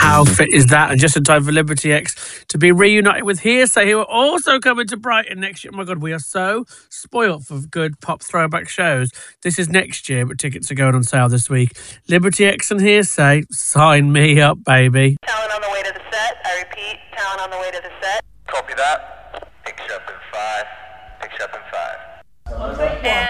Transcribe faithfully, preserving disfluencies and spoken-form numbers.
How fit is that? And just in time for Liberty X to be reunited with Hearsay, who are also coming to Brighton next year. Oh my God, we are so spoilt for good pop throwback shows. This is next year, but tickets are going on sale this week. Liberty X and Hearsay, sign me up, baby. Talent on the way to the set. I repeat, talent on the way to the set. Copy that. Picks up in five. Picks up in five. And